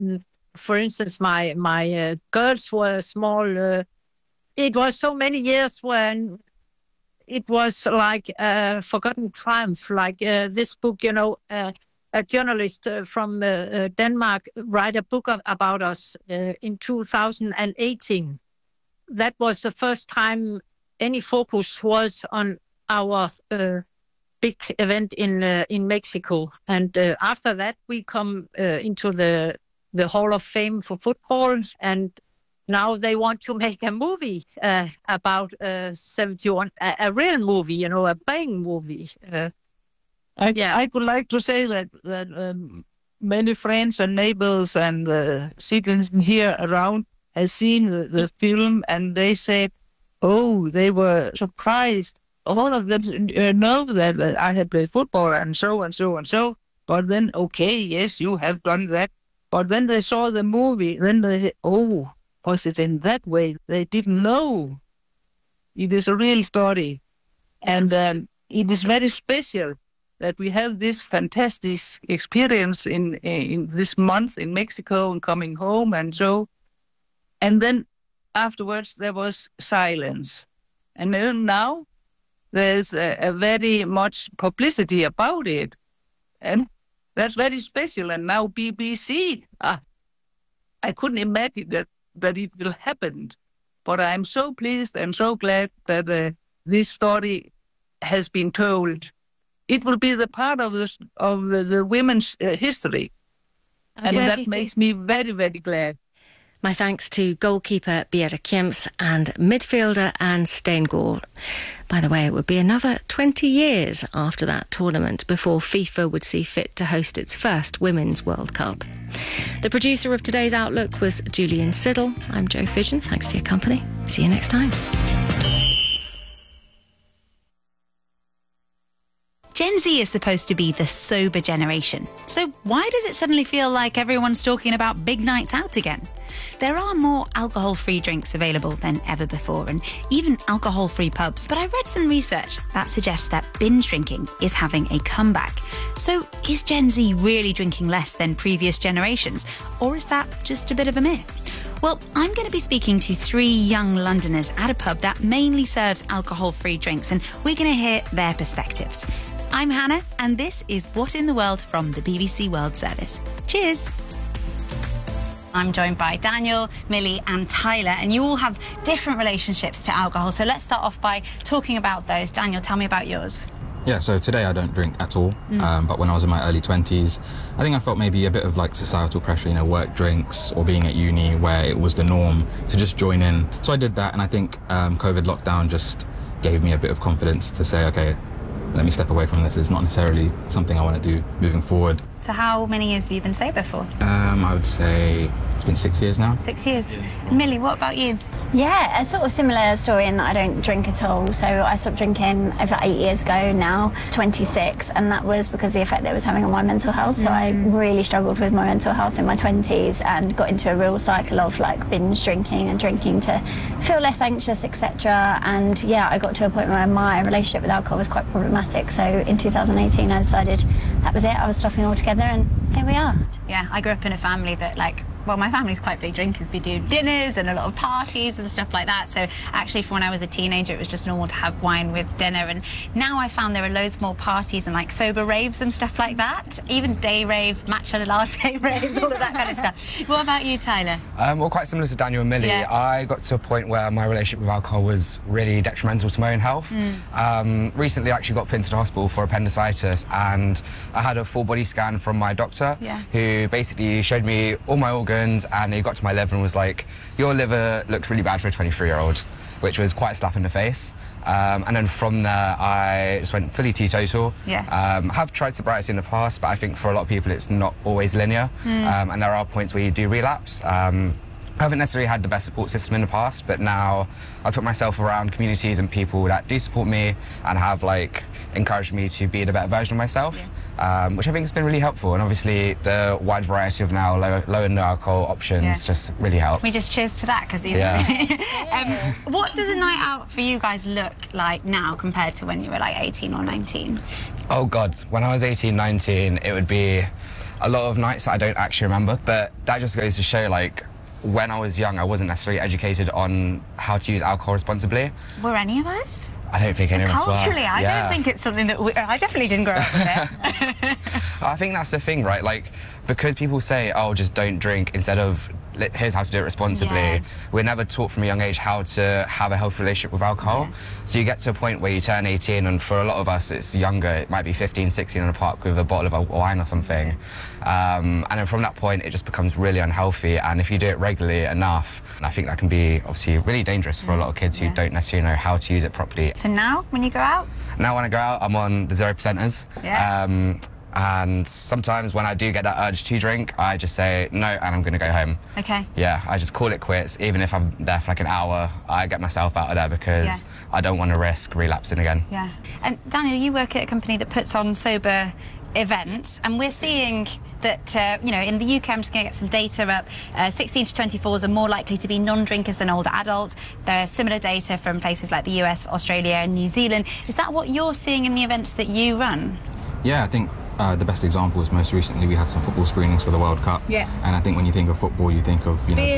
For instance, my girls were small. It was so many years when it was like a forgotten triumph, like this book, a journalist from Denmark write a book about us in 2018. That was the first time any focus was on our big event in Mexico. And after that, we come into the Hall of Fame for football, and now they want to make a movie about 71, a real movie, a playing movie. I would like to say that many friends and neighbors and citizens here around have seen the film, and they said, oh, they were surprised. All of them know that I had played football and so and so and so. But then, okay, yes, you have done that. But when they saw the movie, then they said, oh, was it in that way? They didn't know. It is a real story. And it is very special that we have this fantastic experience in this month in Mexico and coming home and so. And then afterwards there was silence. And then now there's a very much publicity about it. And that's very special. And now BBC, I couldn't imagine that it will happen. But I'm so pleased and so glad that this story has been told. It will be the part of the women's history. And that makes me very, very glad. My thanks to goalkeeper Bjerre Kjems and midfielder Anne Steingård. By the way, it would be another 20 years after that tournament before FIFA would see fit to host its first Women's World Cup. The producer of today's Outlook was Julian Siddle. I'm Jo Fidgen. Thanks for your company. See you next time. Gen Z is supposed to be the sober generation. So why does it suddenly feel like everyone's talking about big nights out again? There are more alcohol-free drinks available than ever before, and even alcohol-free pubs. But I read some research that suggests that binge drinking is having a comeback. So is Gen Z really drinking less than previous generations? Or is that just a bit of a myth? Well, I'm going to be speaking to 3 young Londoners at a pub that mainly serves alcohol-free drinks, and we're going to hear their perspectives. I'm Hannah, and this is What in the World from the BBC World Service. Cheers! I'm joined by Daniel, Millie and Tyler, and you all have different relationships to alcohol. So let's start off by talking about those. Daniel, tell me about yours. Yeah, so today I don't drink at all, but when I was in my early 20s, I think I felt maybe a bit of like societal pressure, work drinks or being at uni where it was the norm to just join in. So I did that, and I think COVID lockdown just gave me a bit of confidence to say, okay, let me step away from this. It's not necessarily something I want to do moving forward. So how many years have you been sober for? I would say it's been 6 years now. 6 years. Millie, what about you? Yeah, a sort of similar story in that I don't drink at all. So I stopped drinking over 8 years ago now, 26, and that was because of the effect that it was having on my mental health. So I really struggled with my mental health in my 20s and got into a real cycle of like binge drinking and drinking to feel less anxious, etc. And yeah, I got to a point where my relationship with alcohol was quite problematic. So in 2018 I decided that was it, I was stopping altogether, and here we are. Yeah, I grew up in a family that well, my family's quite big drinkers. We do dinners and a lot of parties and stuff like that. So actually, from when I was a teenager, it was just normal to have wine with dinner. And now I found there are loads more parties and like sober raves and stuff like that. Even day raves, matcha latte raves, all of that kind of stuff. What about you, Tyler? Well, quite similar to Daniel and Millie. Yeah. I got to a point where my relationship with alcohol was really detrimental to my own health. Recently, I actually got put into the hospital for appendicitis, and I had a full body scan from my doctor, who basically showed me all my organs, and he got to my liver and was like, your liver looks really bad for a 23-year-old, which was quite a slap in the face. And then from there, I just went fully teetotal. Have tried sobriety in the past, but I think for a lot of people, it's not always linear. And there are points where you do relapse. I haven't necessarily had the best support system in the past, but now I've put myself around communities and people that do support me and have encouraged me to be a better version of myself, which I think has been really helpful. And obviously the wide variety of now low and no alcohol options just really helps. We just cheers to that, because these what does a night out for you guys look like now compared to when you were like 18 or 19? Oh God, when I was 18, 19, it would be a lot of nights that I don't actually remember, but that just goes to show, like, when I was young, I wasn't necessarily educated on how to use alcohol responsibly. Were any of us? I don't think any of us were. Culturally, I don't think it's something that I definitely didn't grow up with it. I think that's the thing, right? Like, because people say, oh, just don't drink, instead of, here's how to do it responsibly. We're never taught from a young age how to have a healthy relationship with alcohol. So you get to a point where you turn 18, and for a lot of us it's younger, it might be 15, 16 in a park with a bottle of wine or something. And then from that point it just becomes really unhealthy, and if you do it regularly enough, I think that can be obviously really dangerous for a lot of kids who don't necessarily know how to use it properly. So now, when you go out? Now when I go out, I'm on the 0%ers. And sometimes when I do get that urge to drink, I just say no and I'm going to go home. Okay. Yeah, I just call it quits. Even if I'm there for like an hour, I get myself out of there because I don't want to risk relapsing again. Yeah. And Daniel, you work at a company that puts on sober events, and we're seeing that, you know, in the UK, I'm just going to get some data up, 16 to 24s are more likely to be non-drinkers than older adults. There's similar data from places like the US, Australia and New Zealand. Is that what you're seeing in the events that you run? Yeah, I think the best example is most recently we had some football screenings for the World Cup. Yeah. And I think when you think of football, you think of, you know,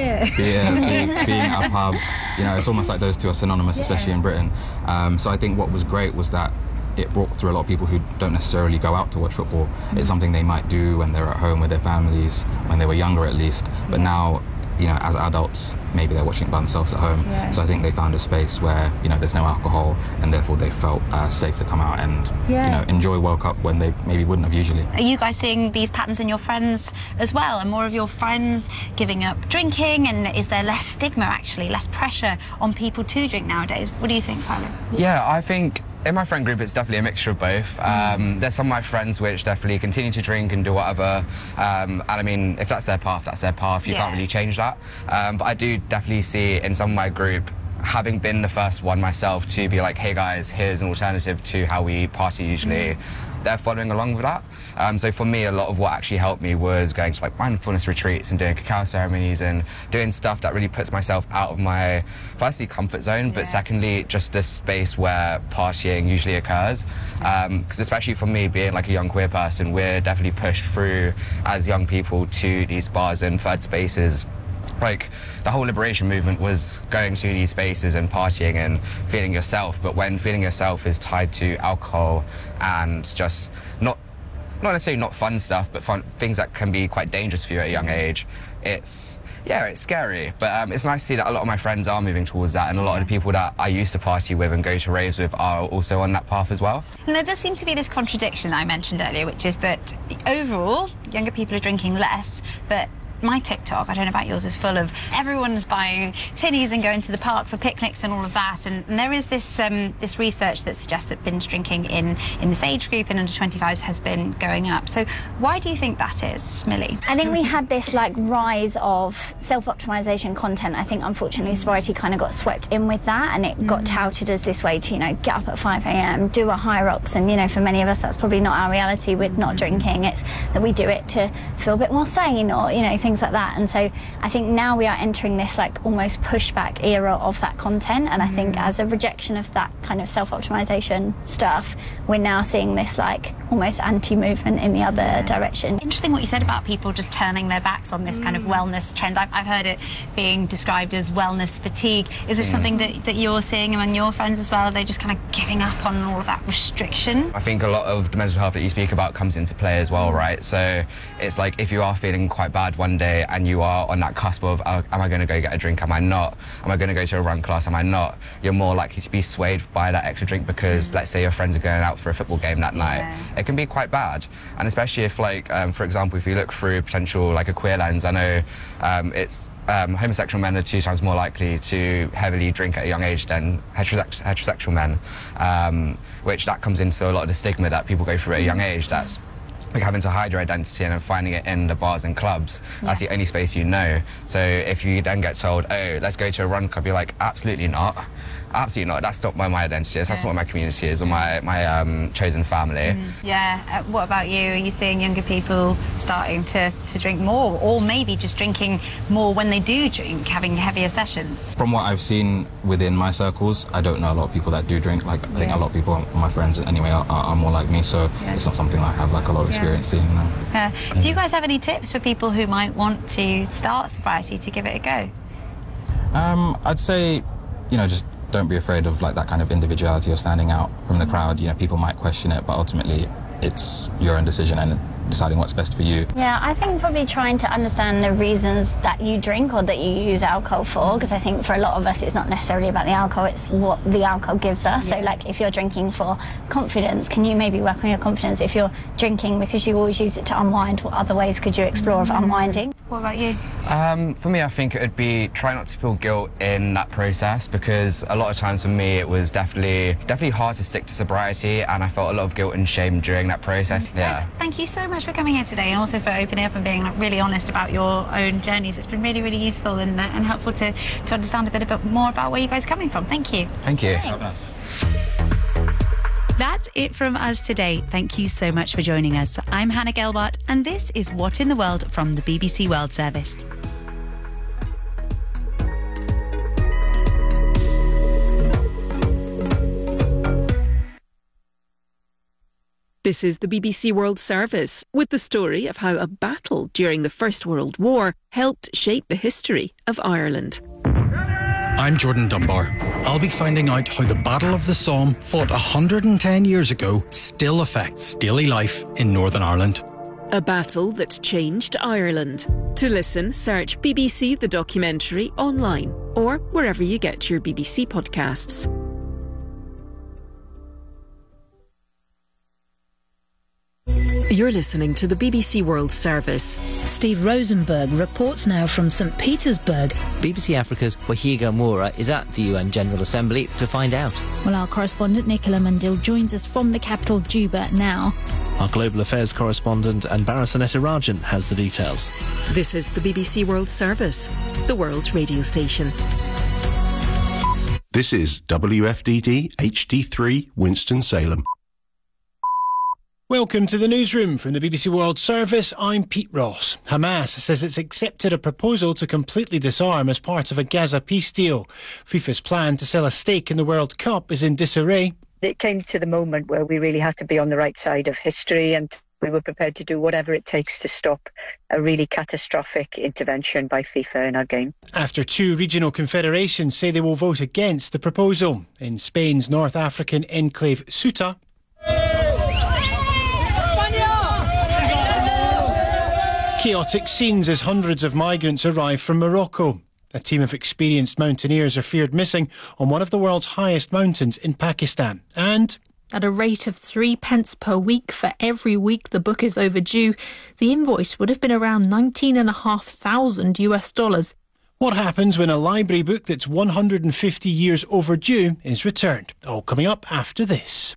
being at a pub. You know, it's almost like those two are synonymous, especially in Britain. So I think what was great was that it brought through a lot of people who don't necessarily go out to watch football. It's something they might do when they're at home with their families, when they were younger at least. But now, you know, as adults, maybe they're watching it by themselves at home. So I think they found a space where, you know, there's no alcohol, and therefore they felt safe to come out and, you know, enjoy World Cup when they maybe wouldn't have usually. Are you guys seeing these patterns in your friends as well? Are more of your friends giving up drinking, and is there less stigma, actually, less pressure on people to drink nowadays? What do you think, Tyler? Yeah, I think in my friend group, it's definitely a mixture of both. There's some of my friends which definitely continue to drink and do whatever. And I mean, if that's their path, that's their path. You can't really change that. But I do definitely see in some of my group, having been the first one myself to be like, hey guys, here's an alternative to how we party usually, they're following along with that. So for me, a lot of what actually helped me was going to like mindfulness retreats and doing cacao ceremonies and doing stuff that really puts myself out of my, firstly, comfort zone, but secondly, just the space where partying usually occurs. Because especially for me, being like a young queer person, we're definitely pushed through as young people to these bars and third spaces. Like, the whole liberation movement was going to these spaces and partying and feeling yourself, but when feeling yourself is tied to alcohol and just not necessarily not fun stuff, but things that can be quite dangerous for you at a young age, it's scary. But it's nice to see that a lot of my friends are moving towards that, and a lot of the people that I used to party with and go to raves with are also on that path as well. And there does seem to be this contradiction that I mentioned earlier, which is that overall, younger people are drinking less, but my TikTok, I don't know about yours, is full of everyone's buying tinnies and going to the park for picnics and all of that. And there is this this research that suggests that binge drinking in this age group in under 25s has been going up. So why do you think that is, Millie? I think we had this like rise of self-optimization content. I think unfortunately sobriety kind of got swept in with that, and it got touted as this way to, you know, get up at 5 a.m, do a high rocks, and, you know, for many of us that's probably not our reality with not drinking. It's that we do it to feel a bit more sane, or, you know, things like that. And so I think now we are entering this like almost pushback era of that content, and I think as a rejection of that kind of self-optimization stuff, we're now seeing this like almost anti-movement in the other direction. Interesting what you said about people just turning their backs on this kind of wellness trend. I've heard it being described as wellness fatigue. Is this something that you're seeing among your friends as well? Are they just kind of giving up on all of that restriction? I think a lot of the mental health that you speak about comes into play as well, right? So it's like, if you are feeling quite bad one day and you are on that cusp of, am I going to go get a drink? Am I not? Am I going to go to a run class? Am I not? You're more likely to be swayed by that extra drink because, let's say, your friends are going out for a football game that night. It can be quite bad. And especially if, like, for example, if you look through potential, like, a queer lens, I know it's homosexual men are 2 times more likely to heavily drink at a young age than heterosexual men, which that comes into a lot of the stigma that people go through at a young age. That's like having to hide your identity and finding it in the bars and clubs. That's the only space you know. So if you then get told, oh, let's go to a run club, you're like, absolutely not. absolutely not. That's not my identity. That's not what my community is, or my chosen family. What about you? Are you seeing younger people starting to drink more, or maybe just drinking more when they do drink, having heavier sessions? From what I've seen within my circles, I don't know a lot of people that do drink. Like, I think a lot of people, my friends anyway, are more like me, so it's not something I have like a lot of experience seeing. Do you guys have any tips for people who might want to start sobriety, to give it a go? I'd say, just don't be afraid of like that kind of individuality or standing out from the crowd. People might question it, but ultimately it's your own decision and deciding what's best for you. Yeah, I think probably trying to understand the reasons that you drink or that you use alcohol for, because I think for a lot of us it's not necessarily about the alcohol, it's what the alcohol gives us. So like if you're drinking for confidence, can you maybe work on your confidence? If you're drinking because you always use it to unwind, what other ways could you explore of unwinding? What about you? For me, I think it would be try not to feel guilt in that process, because a lot of times for me it was definitely hard to stick to sobriety, and I felt a lot of guilt and shame during that process. Guys, thank you so much for coming here today, and also for opening up and being really honest about your own journeys. It's been really, really useful and helpful to understand a bit more about where you guys are coming from. Thank you. Thank you. That's it from us today. Thank you so much for joining us. I'm Hannah Gelbart, and this is What in the World from the BBC World Service. This is the BBC World Service, with the story of how a battle during the First World War helped shape the history of Ireland. I'm Jordan Dunbar. I'll be finding out how the Battle of the Somme, fought 110 years ago, still affects daily life in Northern Ireland. A battle that changed Ireland. To listen, search BBC The Documentary online or wherever you get your BBC podcasts. You're listening to the BBC World Service. Steve Rosenberg reports now from St Petersburg. BBC Africa's Wahiga Moura is at the UN General Assembly to find out. Well, our correspondent Nicola Mundil joins us from the capital Juba now. Our global affairs correspondent Anbara Sanetarajan has the details. This is the BBC World Service, the world's radio station. This is WFDD HD3 Winston-Salem. Welcome to the newsroom from the BBC World Service. I'm Pete Ross. Hamas says it's accepted a proposal to completely disarm as part of a Gaza peace deal. FIFA's plan to sell a stake in the World Cup is in disarray. It came to the moment where we really had to be on the right side of history, and we were prepared to do whatever it takes to stop a really catastrophic intervention by FIFA in our game. After two regional confederations say they will vote against the proposal. In Spain's North African enclave Ceuta, chaotic scenes as hundreds of migrants arrive from Morocco. A team of experienced mountaineers are feared missing on one of the world's highest mountains in Pakistan. And at a rate of 3 pence per week for every week the book is overdue, the invoice would have been around $19,500 US. What happens when a library book that's 150 years overdue is returned? All coming up after this.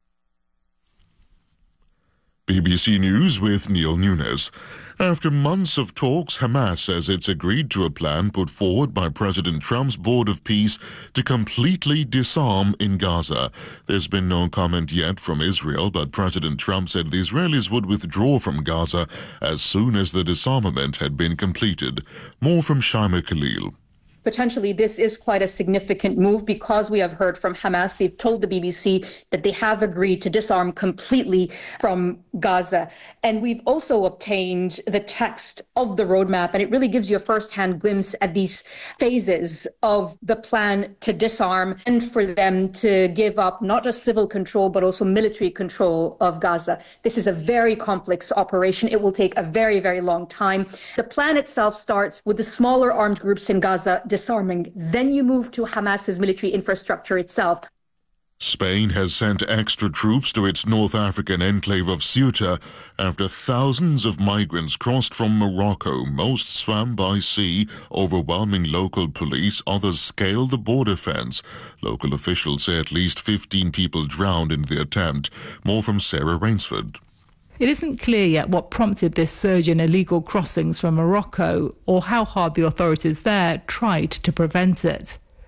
BBC News with Neil Nunes. After months of talks, Hamas says it's agreed to a plan put forward by President Trump's Board of Peace to completely disarm in Gaza. There's been no comment yet from Israel, but President Trump said the Israelis would withdraw from Gaza as soon as the disarmament had been completed. More from Shaima Khalil. Potentially, this is quite a significant move because we have heard from Hamas. They've told the BBC that they have agreed to disarm completely from Gaza. And we've also obtained the text of the roadmap, and it really gives you a first-hand glimpse at these phases of the plan to disarm and for them to give up not just civil control, but also military control of Gaza. This is a very complex operation. It will take a very, very long time. The plan itself starts with the smaller armed groups in Gaza disarming. Then you move to Hamas's military infrastructure itself. Spain has sent extra troops to its North African enclave of Ceuta after thousands of migrants crossed from Morocco. Most swam by sea, overwhelming local police. Others scaled the border fence. Local officials say at least 15 people drowned in the attempt. More from Sarah Rainsford. It isn't clear yet what prompted this surge in illegal crossings from Morocco or how hard the authorities there tried to prevent it.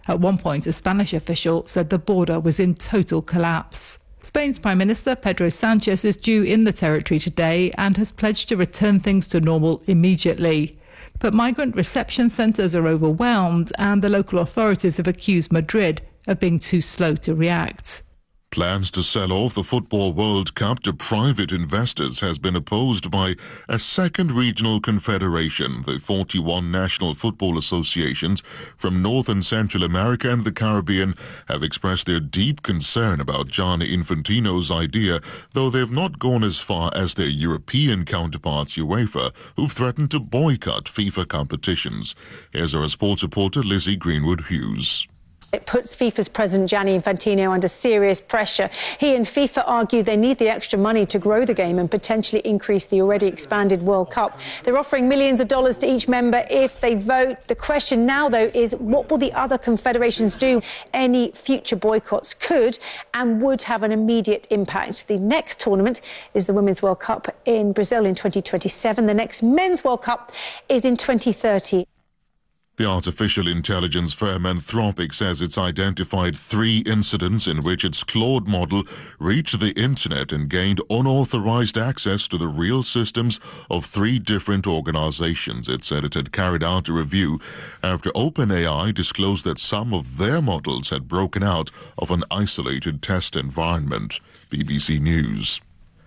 At one point, a Spanish official said the border was in total collapse. Spain's Prime Minister Pedro Sanchez is due in the territory today and has pledged to return things to normal immediately. But migrant reception centres are overwhelmed and the local authorities have accused Madrid of being too slow to react. Plans to sell off the Football World Cup to private investors has been opposed by a second regional confederation, the 41 national football associations from North and Central America and the Caribbean have expressed their deep concern about Gianni Infantino's idea, though they have not gone as far as their European counterparts UEFA, who've threatened to boycott FIFA competitions. Here's our sports reporter Lizzie Greenwood-Hughes. It puts FIFA's president Gianni Infantino under serious pressure. He and FIFA argue they need the extra money to grow the game and potentially increase the already expanded World Cup. They're offering millions of dollars to each member if they vote. The question now, though, is what will the other confederations do? Any future boycotts could and would have an immediate impact. The next tournament is the Women's World Cup in Brazil in 2027. The next Men's World Cup is in 2030. The artificial intelligence firm Anthropic says it's identified 3 incidents in which its Claude model reached the internet and gained unauthorized access to the real systems of 3 different organizations. It said it had carried out a review after OpenAI disclosed that some of their models had broken out of an isolated test environment. BBC News.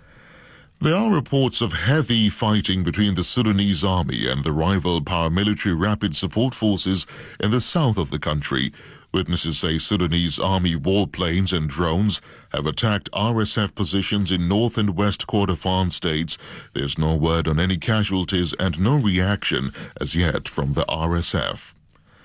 There are reports of heavy fighting between the Sudanese army and the rival paramilitary rapid support forces in the south of the country. Witnesses say Sudanese army warplanes and drones have attacked RSF positions in North and West Kordofan states. There's no word on any casualties and no reaction as yet from the RSF.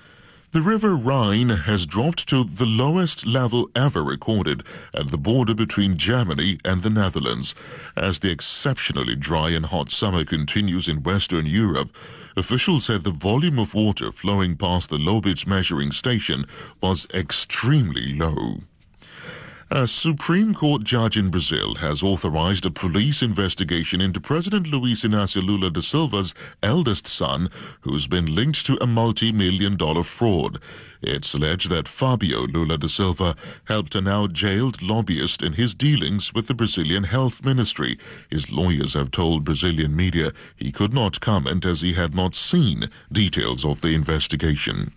The River Rhine has dropped to the lowest level ever recorded at the border between Germany and the Netherlands. As the exceptionally dry and hot summer continues in Western Europe, officials said the volume of water flowing past the Lobitz measuring station was extremely low. A Supreme Court judge in Brazil has authorized a police investigation into President Luiz Inácio Lula da Silva's eldest son, who's been linked to a multi-million-dollar fraud. It's alleged that Fabio Lula da Silva helped a now-jailed lobbyist in his dealings with the Brazilian Health Ministry. His lawyers have told Brazilian media he could not comment as he had not seen details of the investigation.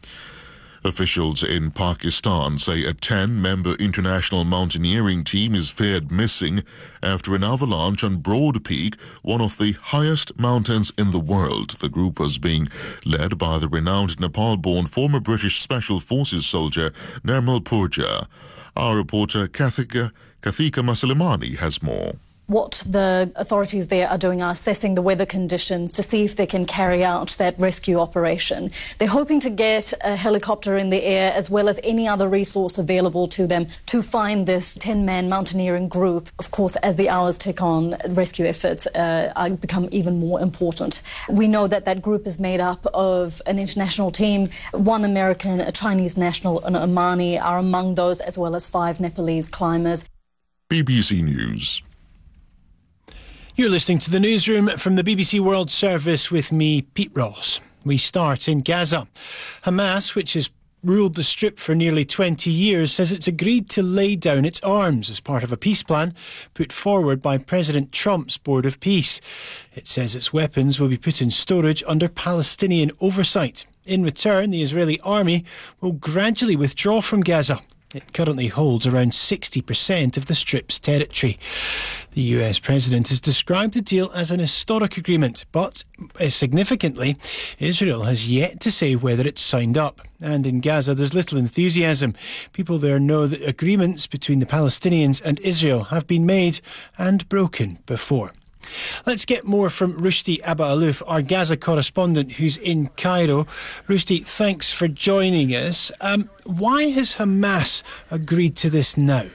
Officials in Pakistan say a 10-member international mountaineering team is feared missing after an avalanche on Broad Peak, one of the highest mountains in the world. The group was being led by the renowned Nepal-born former British Special Forces soldier Nirmal Purja. Our reporter Kathika Masalimani has more. What the authorities there are doing are assessing the weather conditions to see if they can carry out that rescue operation. They're hoping to get a helicopter in the air as well as any other resource available to them to find this 10-man mountaineering group. Of course, as the hours tick on, rescue efforts become even more important. We know that that group is made up of an international team. 1 American, a Chinese national, and Omani are among those, as well as 5 Nepalese climbers. BBC News. You're listening to the newsroom from the BBC World Service with me, Pete Ross. We start in Gaza. Hamas, which has ruled the Strip for nearly 20 years, says it's agreed to lay down its arms as part of a peace plan put forward by President Trump's Board of Peace. It says its weapons will be put in storage under Palestinian oversight. In return, the Israeli army will gradually withdraw from Gaza. It currently holds around 60% of the Strip's territory. The US President has described the deal as an historic agreement, but significantly, Israel has yet to say whether it's signed up. And in Gaza, there's little enthusiasm. People there know that agreements between the Palestinians and Israel have been made and broken before. Let's get more from Rushdie Abba Alouf, our Gaza correspondent who's in Cairo. Rushdie, thanks for joining us. Why has Hamas agreed to this now?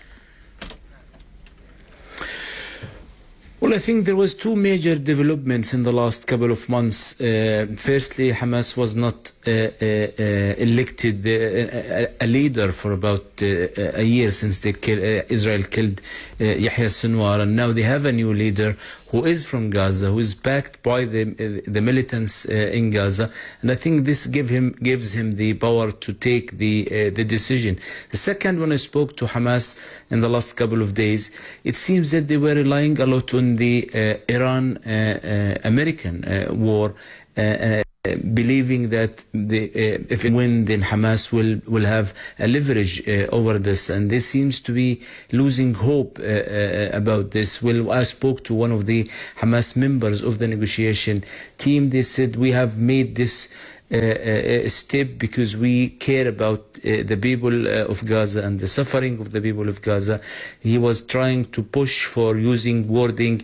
Well, I think there was 2 major developments in the last couple of months. Firstly, Hamas was not elected a leader for about a year since Israel killed Yahya Sinwar, and now they have a new leader who is from Gaza, who is backed by the militants in Gaza, and I think this gives him the power to take the decision. The second, when I spoke to Hamas in the last couple of days, it seems that they were relying a lot on the Iran-American war. Believing that if it wins, then Hamas will have a leverage over this, and they seems to be losing hope about this. Well, I spoke to one of the Hamas members of the negotiation team. They said, we have made this step because we care about the people of Gaza and the suffering of the people of Gaza. He was trying to push for using wording,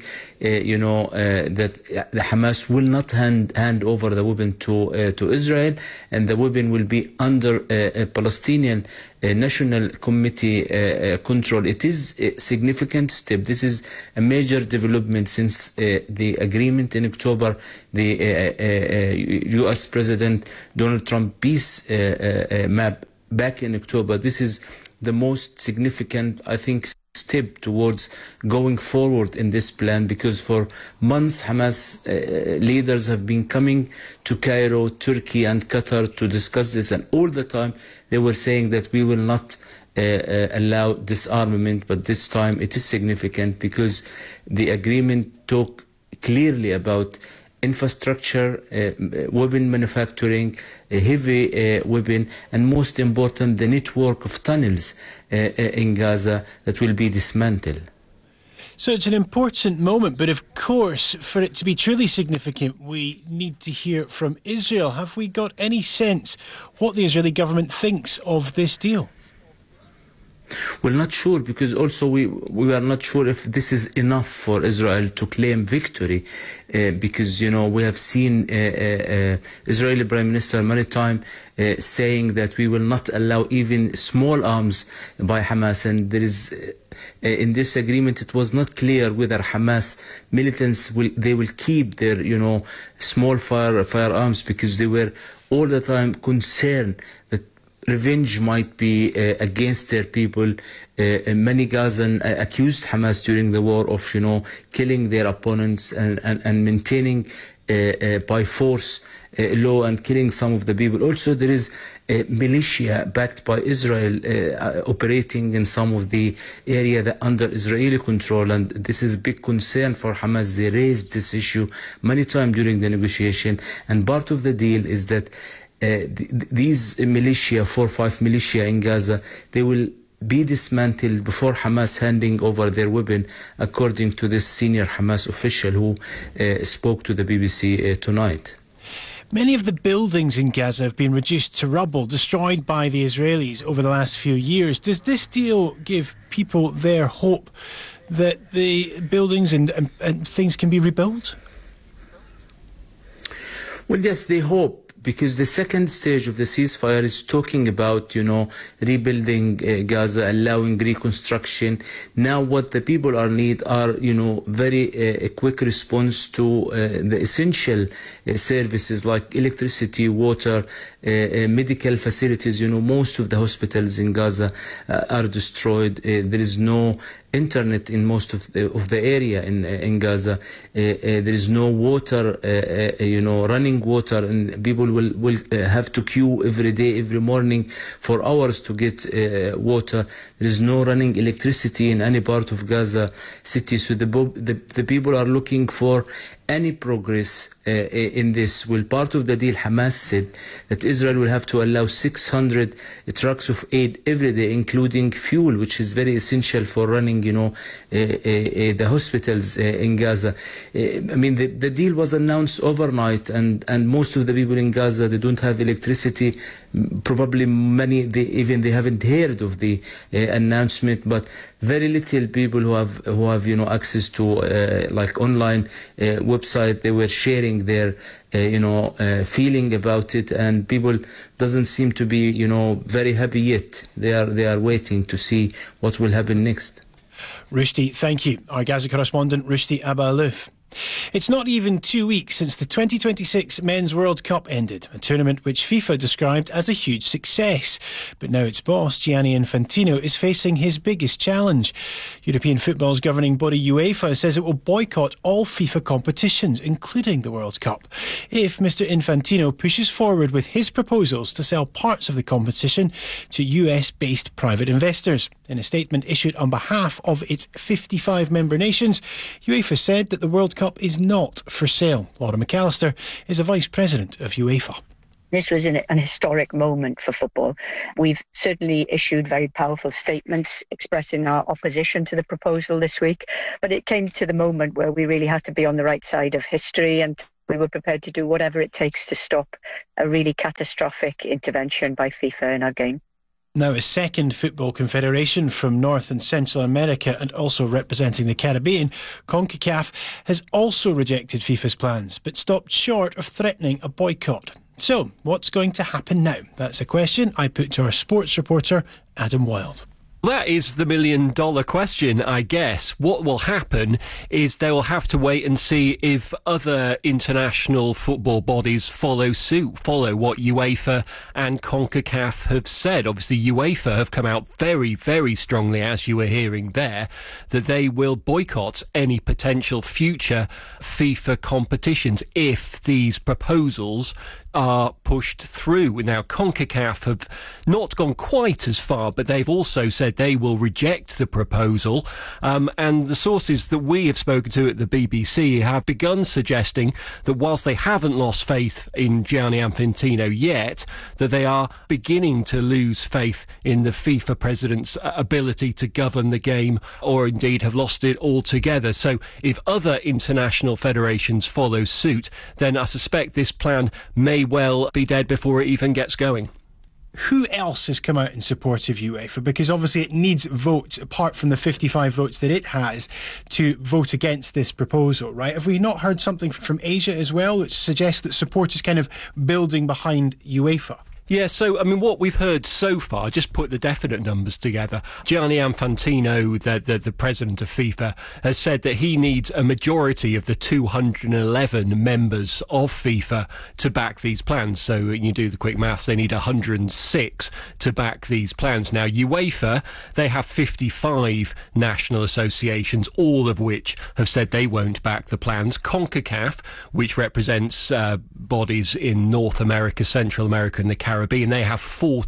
that the Hamas will not hand over the weapon to Israel, and the weapon will be under a Palestinian National Committee control. It is a significant step. This is a major development since the agreement in October, the U.S. President Donald Trump peace map back in October. This is the most significant, I think, step towards going forward in this plan, because for months Hamas leaders have been coming to Cairo, Turkey and Qatar to discuss this, and all the time they were saying that we will not allow disarmament. But this time it is significant because the agreement talked clearly about infrastructure, weapon manufacturing, heavy weapon, and most important, the network of tunnels in Gaza that will be dismantled. So it's an important moment, but of course, for it to be truly significant, we need to hear from Israel. Have we got any sense what the Israeli government thinks of this deal? We're not sure, because also we are not sure if this is enough for Israel to claim victory, because we have seen Israeli Prime Minister many times saying that we will not allow even small arms by Hamas, and there is in this agreement it was not clear whether Hamas militants will keep their small firearms, because they were all the time concerned that revenge might be against their people. Many Gazans accused Hamas during the war of, killing their opponents and maintaining by force law and killing some of the people. Also, there is a militia backed by Israel operating in some of the area that under Israeli control, and this is a big concern for Hamas. They raised this issue many times during the negotiation, and part of the deal is that these militia, 4 or 5 militia in Gaza, they will be dismantled before Hamas handing over their weapon, according to this senior Hamas official who spoke to the BBC tonight. Many of the buildings in Gaza have been reduced to rubble, destroyed by the Israelis over the last few years. Does this deal give people their hope that the buildings and things can be rebuilt? Well, yes, they hope, because the second stage of the ceasefire is talking about, rebuilding Gaza, allowing reconstruction. Now what the people need are, very quick response to the essential services like electricity, water, medical facilities. Most of the hospitals in Gaza are destroyed. There is no internet in most of the area in Gaza. There is no water, running water, and people will have to queue every day, every morning for hours to get water. There is no running electricity in any part of Gaza city. So the people are looking for any progress in this. Well, part of the deal, Hamas said that Israel will have to allow 600 trucks of aid every day, including fuel, which is very essential for running, the hospitals in Gaza. The deal was announced overnight, and most of the people in Gaza, they don't have electricity. Probably many, they haven't heard of the announcement, but very little people who have access to like online website, they were sharing their feeling about it, and people doesn't seem to be very happy yet. They are waiting to see what will happen next. Rushdie, thank you. Our Gaza correspondent, Rushdie Abba Alouf. It's not even 2 weeks since the 2026 Men's World Cup ended, a tournament which FIFA described as a huge success. But now its boss, Gianni Infantino, is facing his biggest challenge. European football's governing body UEFA says it will boycott all FIFA competitions, including the World Cup, if Mr Infantino pushes forward with his proposals to sell parts of the competition to US-based private investors. In a statement issued on behalf of its 55 member nations, UEFA said that the World Cup is not for sale. Laura McAllister is a Vice President of UEFA. This was an historic moment for football. We've certainly issued very powerful statements expressing our opposition to the proposal this week, but it came to the moment where we really had to be on the right side of history, and we were prepared to do whatever it takes to stop a really catastrophic intervention by FIFA in our game. Now, a second football confederation from North and Central America and also representing the Caribbean, CONCACAF, has also rejected FIFA's plans, but stopped short of threatening a boycott. So, what's going to happen now? That's a question I put to our sports reporter, Adam Wilde. That is the million-dollar question, I guess. What will happen is they will have to wait and see if other international football bodies follow suit, follow what UEFA and CONCACAF have said. Obviously, UEFA have come out very, very strongly, as you were hearing there, that they will boycott any potential future FIFA competitions if these proposals are pushed through. Now, CONCACAF have not gone quite as far, but they've also said they will reject the proposal. And the sources that we have spoken to at the BBC have begun suggesting that whilst they haven't lost faith in Gianni Infantino yet, that they are beginning to lose faith in the FIFA president's ability to govern the game, or indeed have lost it altogether. So if other international federations follow suit, then I suspect this plan may well be dead before it even gets going. Who else has come out in support of UEFA? Because obviously it needs votes, apart from the 55 votes that it has, to vote against this proposal, right? Have we not heard something from Asia as well that suggests that support is kind of building behind UEFA? Yeah, so, I mean, what we've heard so far, just put the definite numbers together. Gianni Infantino, the president of FIFA, has said that he needs a majority of the 211 members of FIFA to back these plans. So you do the quick maths, they need 106 to back these plans. Now, UEFA, they have 55 national associations, all of which have said they won't back the plans. CONCACAF, which represents bodies in North America, Central America and the Caribbean, they have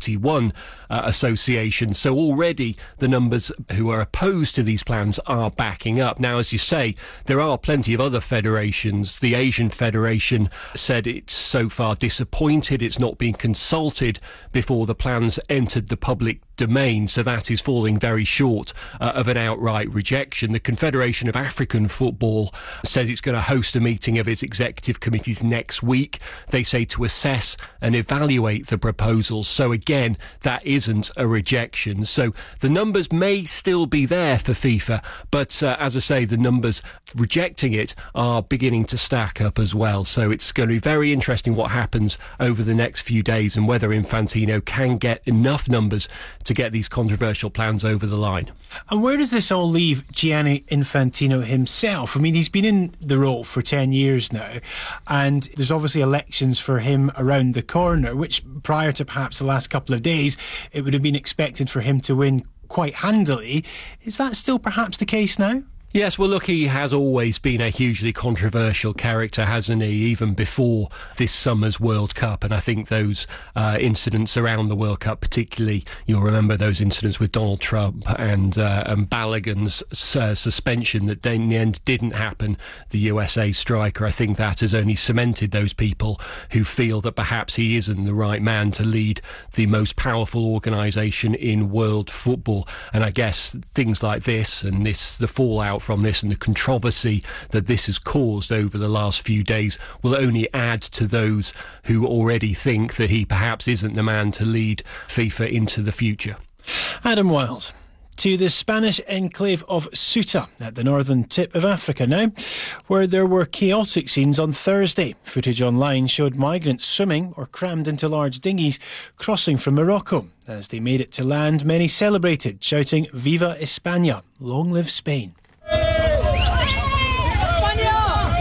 41 associations. So already the numbers who are opposed to these plans are backing up. Now, as you say, there are plenty of other federations. The Asian Federation said it's so far disappointed. It's not been consulted before the plans entered the public domain, so that is falling very short of an outright rejection. The Confederation of African Football says it's going to host a meeting of its executive committees next week. They say to assess and evaluate the proposals. So again, that isn't a rejection. So the numbers may still be there for FIFA, but as I say, the numbers rejecting it are beginning to stack up as well. So it's going to be very interesting what happens over the next few days and whether Infantino can get enough numbers to get these controversial plans over the line. And where does this all leave Gianni Infantino himself? I mean, he's been in the role for 10 years now, and there's obviously elections for him around the corner, which prior to perhaps the last couple of days, it would have been expected for him to win quite handily. Is that still perhaps the case now? Yes, well, look, he has always been a hugely controversial character, hasn't he, even before this summer's World Cup. And I think those incidents around the World Cup, particularly, you'll remember those incidents with Donald Trump and Balogun's suspension that in the end didn't happen, the USA striker. I think that has only cemented those people who feel that perhaps he isn't the right man to lead the most powerful organisation in world football. And I guess things like this and the fallout from this and the controversy that this has caused over the last few days will only add to those who already think that he perhaps isn't the man to lead FIFA into the future. Adam Wilde. To the Spanish enclave of Ceuta at the northern tip of Africa now, where there were chaotic scenes on Thursday. Footage online showed migrants swimming or crammed into large dinghies crossing from Morocco. As they made it to land, many celebrated, shouting "Viva España!" Long live Spain.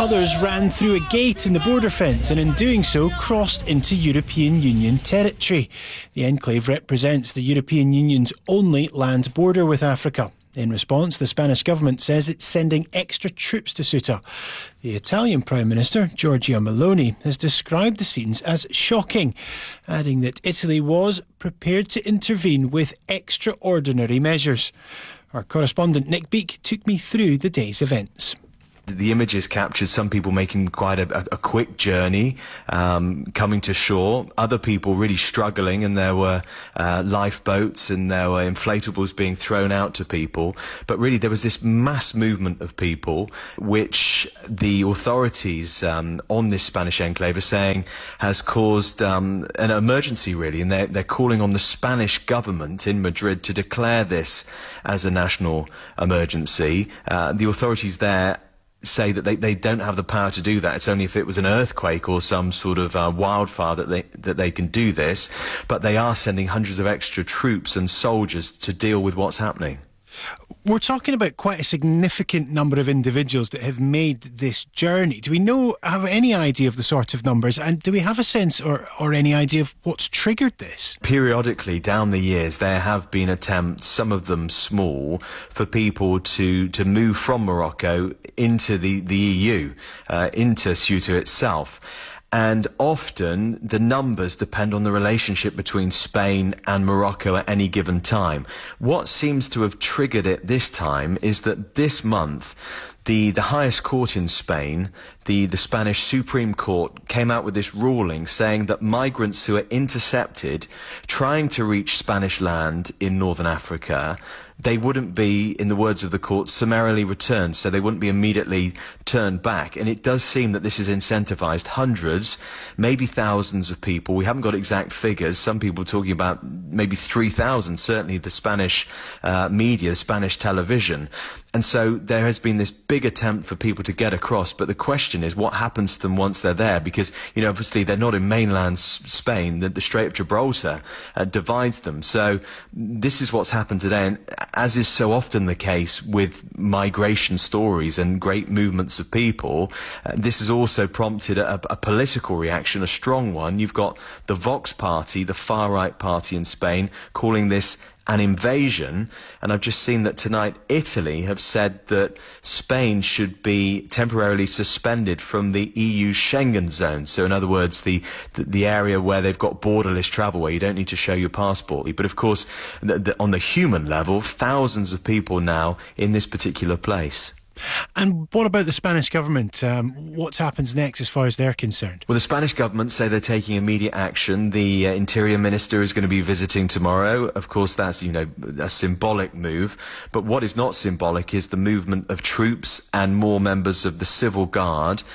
Others ran through a gate in the border fence and in doing so crossed into European Union territory. The enclave represents the European Union's only land border with Africa. In response, the Spanish government says it's sending extra troops to Ceuta. The Italian Prime Minister, Giorgia Meloni, has described the scenes as shocking, adding that Italy was prepared to intervene with extraordinary measures. Our correspondent Nick Beake took me through the day's events. The images captured some people making quite a quick journey, coming to shore, other people really struggling, and there were lifeboats and there were inflatables being thrown out to people. But really there was this mass movement of people which the authorities on this Spanish enclave are saying has caused an emergency, really, and they're calling on the Spanish government in Madrid to declare this as a national emergency. The authorities there say that they don't have the power to do that. It's only if it was an earthquake or some sort of wildfire that they can do this. But they are sending hundreds of extra troops and soldiers to deal with what's happening. We're talking about quite a significant number of individuals that have made this journey. Do we have any idea of the sort of numbers, and do we have a sense or any idea of what's triggered this? Periodically down the years there have been attempts, some of them small, for people to move from Morocco into the EU, into Ceuta itself. And often the numbers depend on the relationship between Spain and Morocco at any given time. What seems to have triggered it this time is that this month the highest court in Spain, the Spanish Supreme Court, came out with this ruling saying that migrants who are intercepted trying to reach Spanish land in northern Africa, they wouldn't be, in the words of the court, summarily returned, so they wouldn't be immediately turned back. And it does seem that this has incentivized hundreds, maybe thousands of people. We haven't got exact figures. Some people are talking about maybe 3,000, certainly the Spanish media, Spanish television. And so there has been this big attempt for people to get across, but the question is what happens to them once they're there, because, obviously they're not in mainland Spain. The Strait of Gibraltar divides them. So this is what's happened today, and as is so often the case with migration stories and great movements of people, this has also prompted a political reaction, a strong one. You've got the Vox party, the far-right party in Spain, calling this an invasion, and I've just seen that tonight Italy have said that Spain should be temporarily suspended from the EU Schengen zone. So in other words, the area where they've got borderless travel, where you don't need to show your passport. But of course, on the human level, thousands of people now in this particular place. And what about the Spanish government? What happens next as far as they're concerned? Well, the Spanish government say they're taking immediate action. The Interior Minister is going to be visiting tomorrow. Of course, that's, a symbolic move. But what is not symbolic is the movement of troops and more members of the civil guard.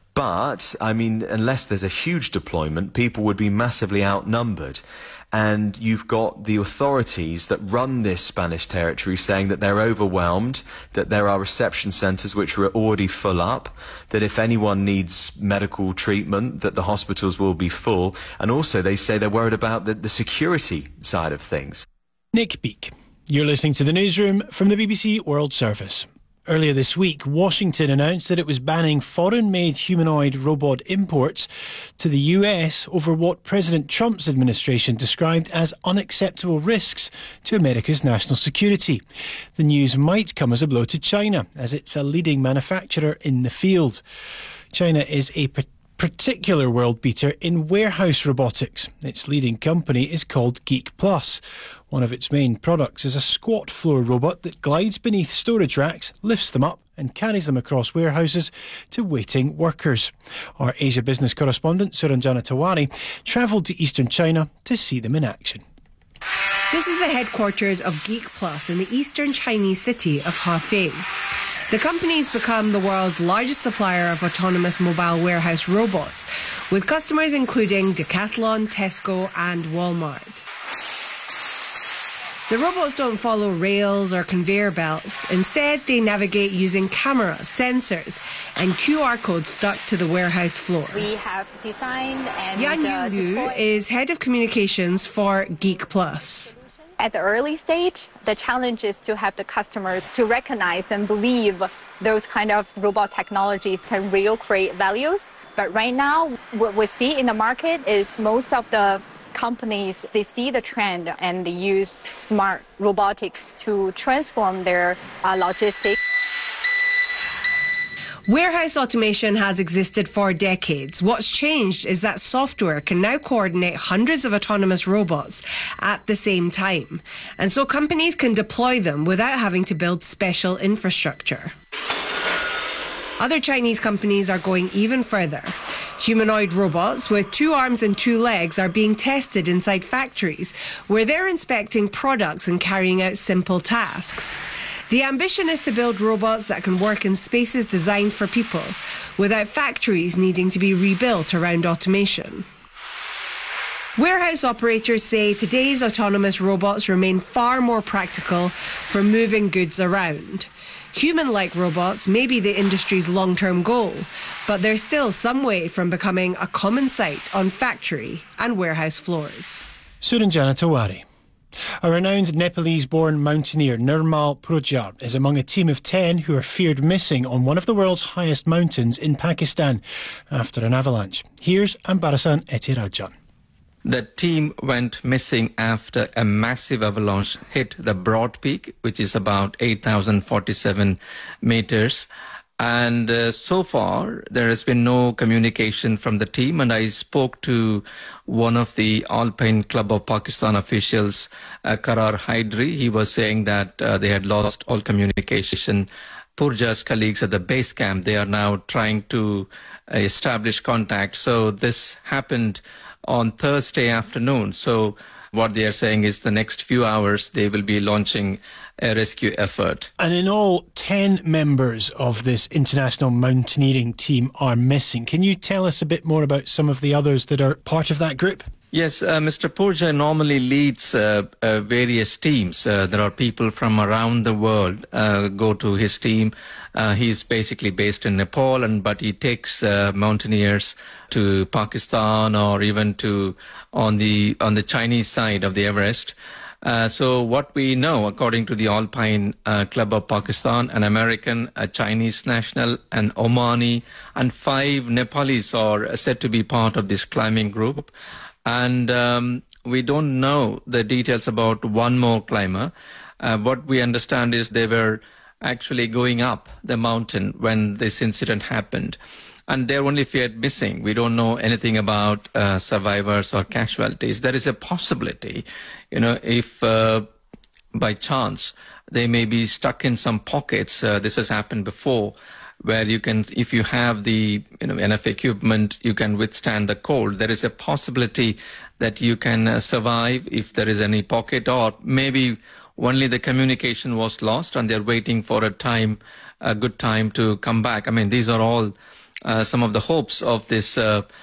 But, unless there's a huge deployment, people would be massively outnumbered. And you've got the authorities that run this Spanish territory saying that they're overwhelmed, that there are reception centres which are already full up, that if anyone needs medical treatment, that the hospitals will be full. And also they say they're worried about the security side of things. Nick Beake, you're listening to the newsroom from the BBC World Service. Earlier this week, Washington announced that it was banning foreign-made humanoid robot imports to the US over what President Trump's administration described as unacceptable risks to America's national security. The news might come as a blow to China, as it's a leading manufacturer in the field. China is a particular world beater in warehouse robotics. Its leading company is called Geek Plus. One of its main products is a squat floor robot that glides beneath storage racks, lifts them up and carries them across warehouses to waiting workers. Our Asia business correspondent, Suranjana Tawari, travelled to eastern China to see them in action. This is the headquarters of Geek Plus in the eastern Chinese city of Hefei. The company has become the world's largest supplier of autonomous mobile warehouse robots, with customers including Decathlon, Tesco and Walmart. The robots don't follow rails or conveyor belts. Instead, they navigate using cameras, sensors and QR codes stuck to the warehouse floor. We have designed and Yan Yu is head of communications for Geek Plus. At the early stage, the challenge is to have the customers to recognize and believe those kind of robot technologies can really create values. But right now, what we see in the market is most of the companies, they see the trend and they use smart robotics to transform their logistics. Warehouse automation has existed for decades. What's changed is that software can now coordinate hundreds of autonomous robots at the same time. And so companies can deploy them without having to build special infrastructure. Other Chinese companies are going even further. Humanoid robots with 2 arms and 2 legs are being tested inside factories where they're inspecting products and carrying out simple tasks. The ambition is to build robots that can work in spaces designed for people, without factories needing to be rebuilt around automation. Warehouse operators say today's autonomous robots remain far more practical for moving goods around. Human-like robots may be the industry's long-term goal, but they're still some way from becoming a common sight on factory and warehouse floors. Suranjana Tawari. A renowned Nepalese-born mountaineer, Nirmal Purja, is among a team of 10 who are feared missing on one of the world's highest mountains in Pakistan after an avalanche. Here's Ambarasan Etirajan. The team went missing after a massive avalanche hit the Broad Peak, which is about 8,047 meters. And so far, there has been no communication from the team. And I spoke to one of the Alpine Club of Pakistan officials, Karar Hydri. He was saying that they had lost all communication. Purja's colleagues at the base camp, they are now trying to establish contact. So this happened on Thursday afternoon. So what they are saying is the next few hours they will be launching a rescue effort. And in all, 10 members of this international mountaineering team are missing. Can you tell us a bit more about some of the others that are part of that group? Yes, Mr. Purja normally leads various teams. There are people from around the world go to his team. He's basically based in Nepal, but he takes mountaineers to Pakistan or even to on the Chinese side of the Everest. So what we know, according to the Alpine Club of Pakistan, an American, a Chinese national, an Omani, and 5 Nepalis are said to be part of this climbing group. And we don't know the details about one more climber. What we understand is they were actually going up the mountain when this incident happened. And they're only feared missing. We don't know anything about survivors or casualties. There is a possibility, if by chance they may be stuck in some pockets. This has happened before, where you can, if you have the enough equipment, you can withstand the cold. There is a possibility that you can survive if there is any pocket, or maybe only the communication was lost and they're waiting for a good time to come back. I mean, these are all some of the hopes of this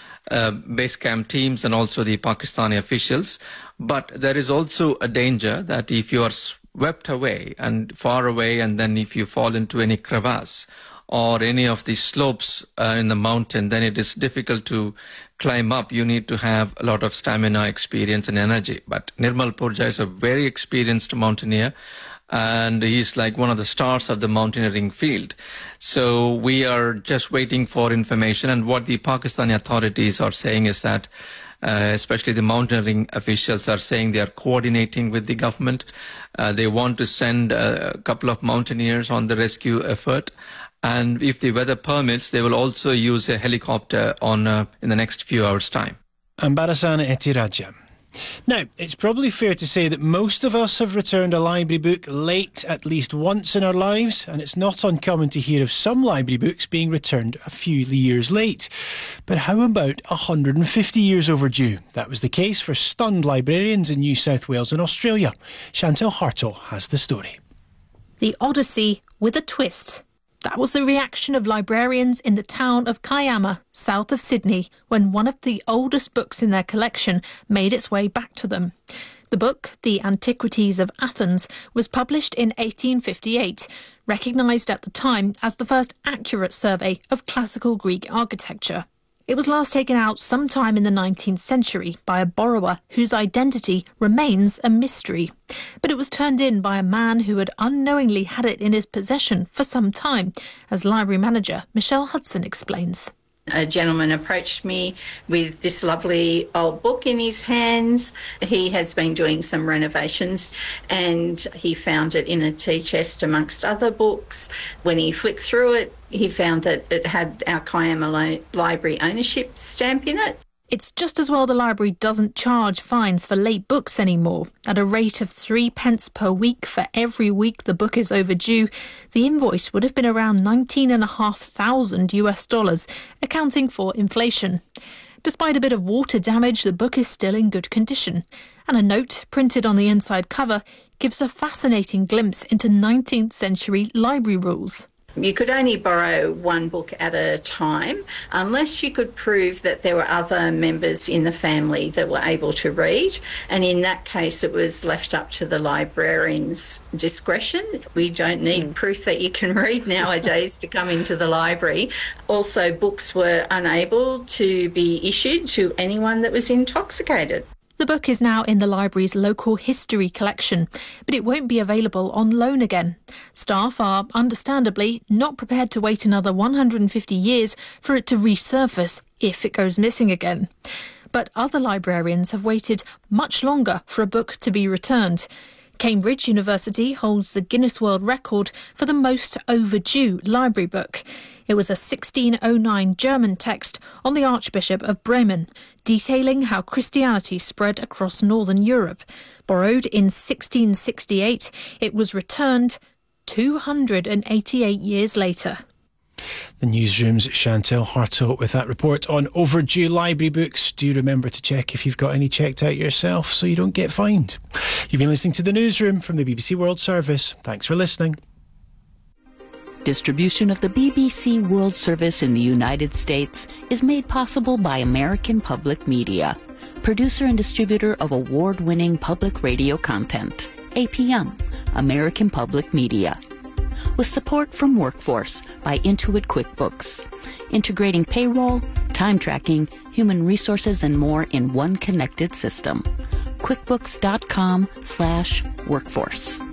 base camp teams and also the Pakistani officials. But there is also a danger that if you are swept away and far away, and then if you fall into any crevasse or any of the slopes in the mountain, then it is difficult to climb up. You need to have a lot of stamina, experience and energy. But Nirmal Purja is a very experienced mountaineer, and he's like one of the stars of the mountaineering field. So we are just waiting for information. And what the Pakistani authorities are saying is that especially the mountaineering officials are saying they are coordinating with the government. They want to send a couple of mountaineers on the rescue effort. And if the weather permits, they will also use a helicopter in the next few hours' time. Ambarasan Etiraja. Now, it's probably fair to say that most of us have returned a library book late at least once in our lives, and it's not uncommon to hear of some library books being returned a few years late. But how about 150 years overdue? That was the case for stunned librarians in New South Wales and Australia. Chantal Hartle has the story. The Odyssey with a twist. That was the reaction of librarians in the town of Kiama, south of Sydney, when one of the oldest books in their collection made its way back to them. The book, The Antiquities of Athens, was published in 1858, recognised at the time as the first accurate survey of classical Greek architecture. It was last taken out sometime in the 19th century by a borrower whose identity remains a mystery. But it was turned in by a man who had unknowingly had it in his possession for some time, as library manager Michelle Hudson explains. A gentleman approached me with this lovely old book in his hands. He has been doing some renovations and he found it in a tea chest amongst other books. When he flicked through it, he found that it had our Kiama Library ownership stamp in it. It's just as well the library doesn't charge fines for late books anymore. At a rate of 3 pence per week for every week the book is overdue, the invoice would have been around $19,500 accounting for inflation. Despite a bit of water damage, the book is still in good condition. And a note printed on the inside cover gives a fascinating glimpse into 19th century library rules. You could only borrow one book at a time unless you could prove that there were other members in the family that were able to read. And in that case, it was left up to the librarian's discretion. We don't need proof that you can read nowadays to come into the library. Also, books were unable to be issued to anyone that was intoxicated. The book is now in the library's local history collection, but it won't be available on loan again. Staff are, understandably, not prepared to wait another 150 years for it to resurface if it goes missing again. But other librarians have waited much longer for a book to be returned. Cambridge University holds the Guinness World Record for the most overdue library book. It was a 1609 German text on the Archbishop of Bremen, detailing how Christianity spread across northern Europe. Borrowed in 1668, it was returned 288 years later. The newsroom's Chantel Hartle with that report on overdue library books. Do remember to check if you've got any checked out yourself so you don't get fined. You've been listening to the newsroom from the BBC World Service. Thanks for listening. Distribution of the BBC World Service in the United States is made possible by American Public Media, producer and distributor of award-winning public radio content. APM, American Public Media. With support from Workforce by Intuit QuickBooks, integrating payroll, time tracking, human resources, and more in one connected system. QuickBooks.com/workforce.